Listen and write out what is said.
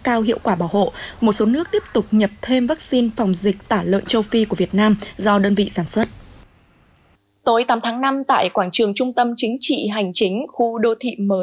cao hiệu quả bảo hộ. Một số nước tiếp tục nhập thêm vaccine phòng dịch tả lợn châu Phi của Việt Nam do đơn vị sản xuất. Tối 8 tháng 5 tại quảng trường Trung tâm Chính trị Hành chính khu đô thị mới